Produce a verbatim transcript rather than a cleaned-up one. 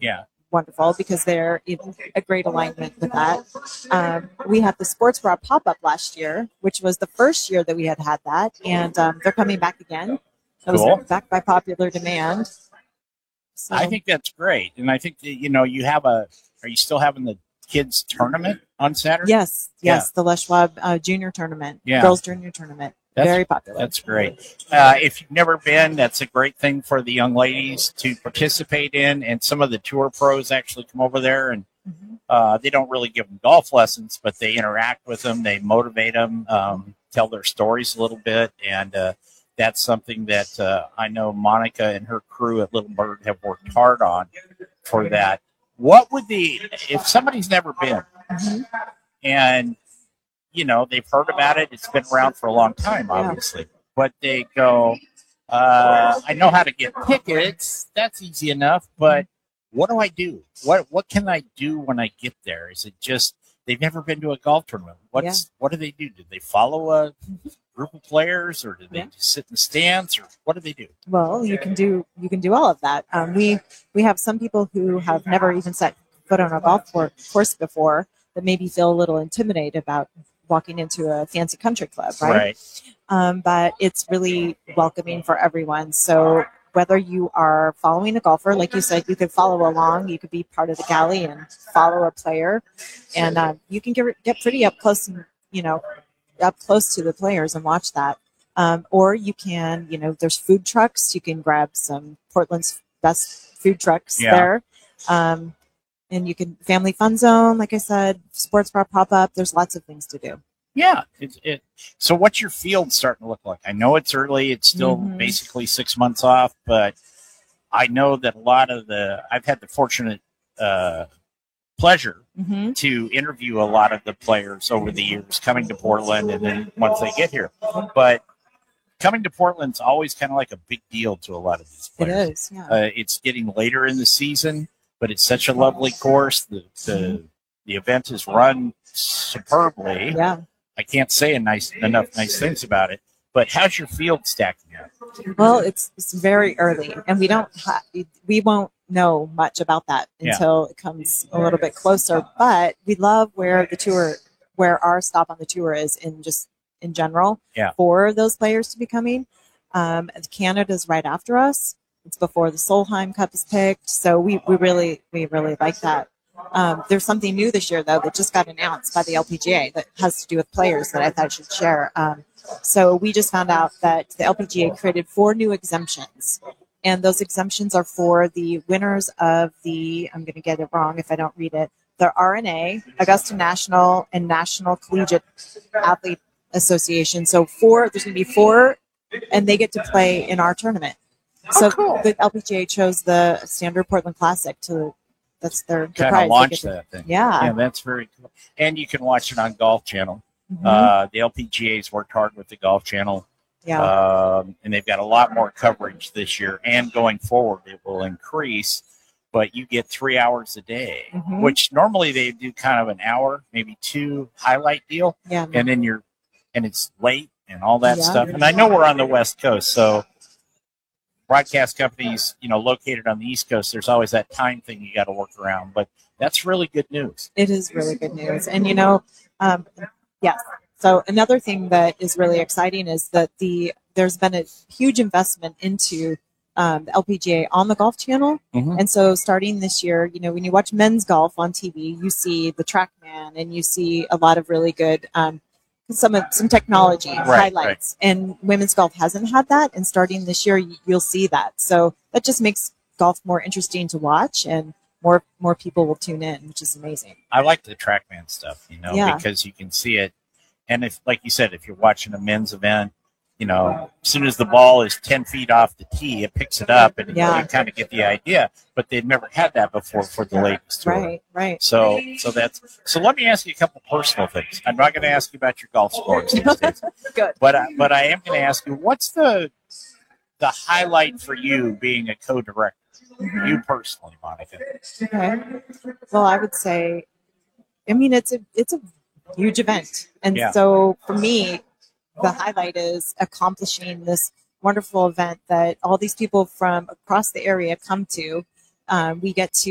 Yeah. Wonderful, because they're in a great alignment with that. Um, we had the Sports Bra pop-up last year, which was the first year that we had had that, and um, they're coming back again. It was Cool. back by popular demand. So, I think that's great. And I think that, you know, you have a, are you still having the kids tournament on Saturday? yes, yes, Yeah. the Les Schwab uh, junior tournament, Yeah. girls junior tournament. That's, Very popular. That's great. Uh, if you've never been, that's a great thing for the young ladies to participate in. And some of the tour pros actually come over there, and Mm-hmm. uh, they don't really give them golf lessons, but they interact with them. They motivate them, um, tell their stories a little bit. And uh, that's something that uh, I know Monica and her crew at Little Bird have worked hard on for that. What would the, if somebody's never been, Mm-hmm. and you know, they've heard about it. It's been around for a long time, obviously. Yeah. But they go, uh, I know how to get tickets. That's easy enough. But what do I do? What what can I do when I get there? Is it just they've never been to a golf tournament? What's yeah. What do they do? Do they follow a group of players, or do they yeah. just sit in the stands, or what do they do? Well, you can do you can do all of that. Um, we we have some people who have never even set foot on a golf course before that maybe feel a little intimidated about walking into a fancy country club, right? Right. Um, but it's really welcoming for everyone. So whether you are following a golfer, like you said, you could follow along. You could be part of the galley and follow a player, and uh, you can get get pretty up close, and you know, up close to the players and watch that. Um, or you can, you know, there's food trucks. You can grab some Portland's best food trucks yeah. there. Um, And you can family fun zone, like I said, sports bar pop up. There's lots of things to do. Yeah. It, it, so what's your field starting to look like? I know it's early. It's still Mm-hmm. basically six months off, but I know that a lot of the, I've had the fortunate uh, pleasure Mm-hmm. to interview a lot of the players over the years coming to Portland and then once they get here. But coming to Portland's always kind of like a big deal to a lot of these players. It is, yeah. Uh, it's getting later in the season, but it's such a lovely course. The the, the event is run superbly. Yeah. I can't say a nice enough nice things about it. But how's your field stacking up? Well, it's it's very early, and we don't ha- we won't know much about that until yeah. it comes a little bit closer. But we love where the tour, where our stop on the tour is in just in general yeah. for those players to be coming. Um, Canada's right after us. It's before the Solheim Cup is picked, so we, we really we really like that. Um, there's something new this year though that just got announced by the L P G A that has to do with players that I thought I should share. Um, so we just found out that the L P G A created four new exemptions, and those exemptions are for the winners of the, I'm going to get it wrong if I don't read it, the R N A, Augusta National, and National Collegiate Athlete Association. So four, there's going to be four, and they get to play in our tournament. So oh, cool. the L P G A chose the Standard Portland Classic to, that's their, their kind of launch to, that thing. Yeah. Yeah, that's very cool. And you can watch it on Golf Channel. Mm-hmm. Uh, the L P G A's worked hard with the Golf Channel. Yeah. Um, and they've got a lot more coverage this year, and going forward it will increase. But you get three hours a day, mm-hmm. which normally they do kind of an hour, maybe two highlight deal. Yeah. And then you're, and it's late and all that yeah. stuff. And I know we're on the West Coast, so broadcast companies, you know, located on the East Coast, there's always that time thing you got to work around. But that's really good news. It is really good news. And, you know, um, yes. So another thing that is really exciting is that the there's been a huge investment into um, the L P G A on the Golf Channel. Mm-hmm. And so starting this year, you know, when you watch men's golf on T V, you see the TrackMan and you see a lot of really good um, some of some technology right, highlights. Right. And women's golf hasn't had that. And starting this year, you'll see that. So that just makes golf more interesting to watch, and more more people will tune in, which is amazing. I like the TrackMan stuff, you know, yeah. because you can see it. And if, like you said, if you're watching a men's event, you know, as soon as the ball is ten feet off the tee, it picks it up, and yeah. you kind of get the idea. But they'd never had that before for the ladies tour. Right, right. So, so that's so. Let me ask you a couple personal things. I'm not going to ask you about your golf scores these days. Good. But I, but I am going to ask you, what's the the highlight for you being a co-director? Mm-hmm. You personally, Monica. Okay. Well, I would say, I mean, it's a it's a huge event, and yeah. so for me, the highlight is accomplishing this wonderful event that all these people from across the area come to. Um, we get to